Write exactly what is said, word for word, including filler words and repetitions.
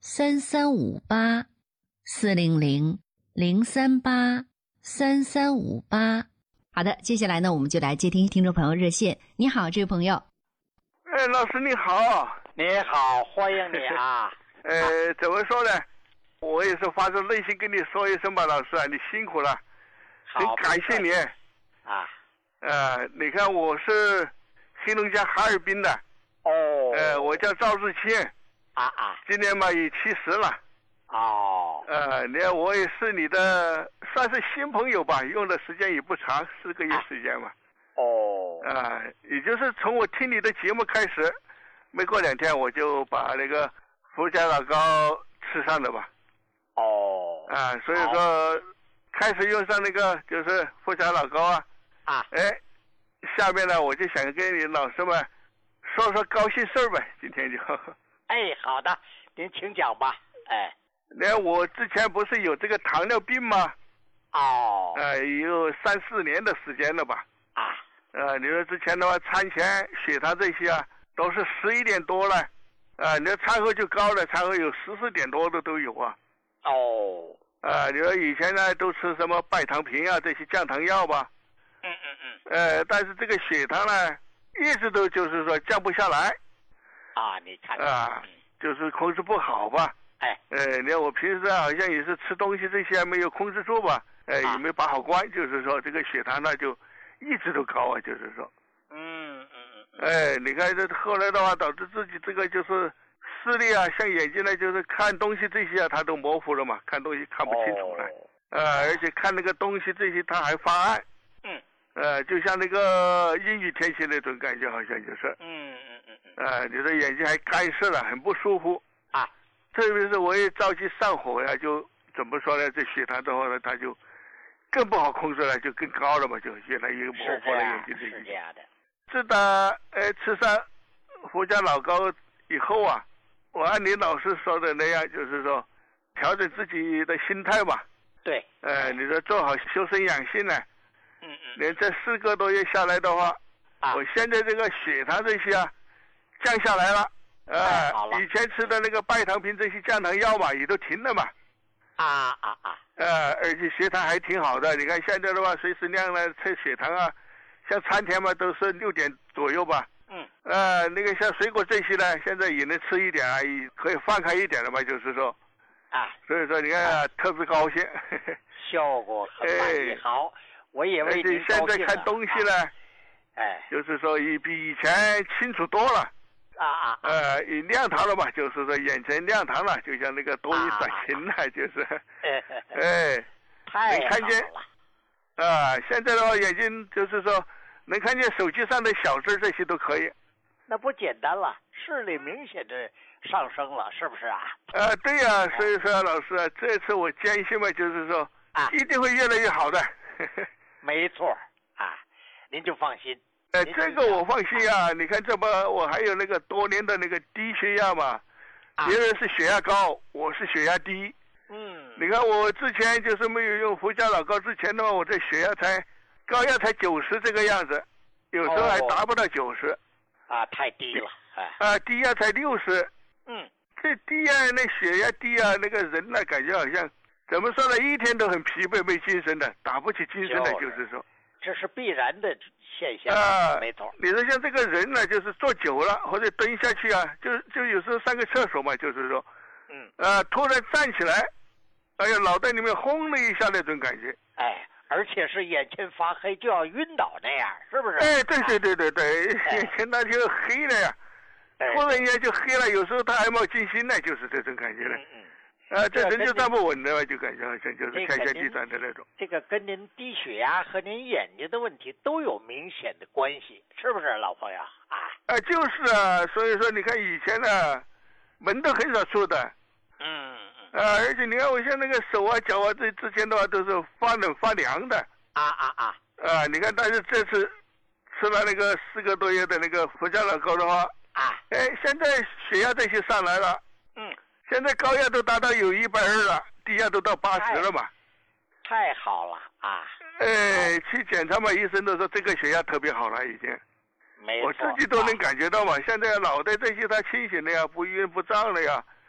三三五八四零零零三八三三五八。好的，接下来呢，我们就来接听听众朋友热线。你好，这位朋友。 哎，老师你好。 你好，欢迎你啊。 呃，怎么说呢？我也是发自内心跟你说一声吧，老师啊，你辛苦了，很感谢你。 啊。 呃，你看我是黑龙江哈尔滨的。 哦。 呃，我叫赵志清。 啊啊。 今年嘛也七十了。 哦。 呃，你看我也是你的算是新朋友吧，用的时间也不长，四个月时间嘛。 啊、哦。 啊、呃，也就是从我听你的节目开始，没过两天我就把那个福家老膏吃上了吧。 哦。 啊，所以说开始用上那个就是福家老膏啊。 啊。 哎，下面呢我就想跟你老师们说说高兴事儿呗，今天就。 哎，好的，您请讲吧。哎。 那我之前不是有这个糖尿病吗？ 哦。 呃，有三四年的时间了吧。 啊。 呃，你说之前的话，餐前血糖这些啊，都是十一点多了，啊、呃，你说餐后就高了，餐后有十四点多的都有啊。 哦。 啊、呃，你说以前呢都吃什么拜糖平啊这些降糖药吧。 嗯嗯嗯。 呃，但是这个血糖呢，一直都就是说降不下来。 啊，你看。 啊、呃，就是控制不好吧。 哎， 呃，你看我平时好像也是吃东西这些没有控制住吧，呃，也没把好关，就是说这个血糖呢就一直都高啊，就是说， 嗯嗯嗯， 哎，你看这后来的话导致自己这个就是视力啊，像眼睛呢就是看东西这些啊，它都模糊了嘛，看东西看不清楚了， 哦、 呃，而且看那个东西这些它还发暗， 嗯， 呃，就像那个阴雨天气那种感觉，好像就是， 嗯嗯嗯嗯， 呃，你的眼睛还干涩了，很不舒服。 啊。 特别是我也着急上火呀，就怎么说呢？这血糖的话呢，它就更不好控制了，就更高了嘛，就越来越模糊了眼睛。 是这样的。 是的，呃，吃上福家老膏以后啊，我按你老师说的那样，就是说调整自己的心态嘛。 对。 呃，你说做好修身养性呢。 嗯嗯。 连这四个多月下来的话， 啊、 我现在这个血糖这些啊降下来了。呃，以前吃的那个拜糖平这些降糖药嘛，也都停了嘛。 啊啊啊！ 呃，而且血糖还挺好的。你看现在的话，随时量呢测血糖啊，像餐前嘛都是六点左右吧。 嗯。 呃，那个像水果这些呢，现在也能吃一点啊，也可以放开一点了嘛，就是说。 啊。 所以说你看、啊、特别高兴。 效果很满意，好，我也为您高兴了。而且现在看东西呢， 啊、哎， 就是说也比以前清楚多了。 啊啊， 呃，也亮堂了嘛，就是说眼前亮堂了，就像那个多云转晴了，啊、就是， 哎， 哎， 太能看见，啊、呃，现在的话眼睛就是说能看见手机上的小字，这些都可以。 那不简单了，视力明显的上升了，是不是啊？ 呃，对呀、啊，所以说老师啊，这次我坚信嘛，就是说啊，一定会越来越好的。 没错啊，您就放心。 呃，这个我放心啊！你看，这不我还有那个多年的那个低血压嘛， 啊、 别人是血压高，我是血压低。 嗯。 你看我之前就是没有用福家老膏之前的话，我这血压才高压才九十这个样子，有时候还达不到九十、哦。 啊，太低了。哎。 啊，低压才六十。 嗯。 这低压那血压低啊，那个人呢感觉好像怎么说呢，一天都很疲惫没精神的，打不起精神的，就是说。 这是必然的现象啊， 没错。 你说像这个人呢，就是坐久了或者蹲下去啊，就就有时候上个厕所嘛，就是说， 嗯， 啊，突然站起来，哎呀，脑袋里面轰的一下那种感觉。 哎，而且是眼前发黑，就要晕倒那样，是不是？ 哎，对对对对对，眼前那就黑了呀， 哎、 突然一下就黑了，有时候他还冒金星呢，就是这种感觉了。 嗯嗯。 啊，这人就站不稳的，就感觉好像就是天旋地转的那种。 这个跟您低血压和您眼睛的问题都有明显的关系，是不是，老朋友啊？ 啊，就是啊，所以说你看以前呢，门都很少出的。 嗯嗯。啊，而且你看我像那个手啊、脚啊，这之前的话都是发冷发凉的。 啊啊啊！ 啊，你看，但是这次吃了那个四个多月的那个福家老膏的话， 啊， 哎，现在血压这些上来了。 嗯。 现在高压都达到有一百二了，低压都到八十了嘛。 太好了啊！ 哎，去检查嘛，医生都说这个血压特别好了，已经。 没错。 我自己都能感觉到嘛，啊、现在脑袋这些它清醒了呀，不晕不胀了呀。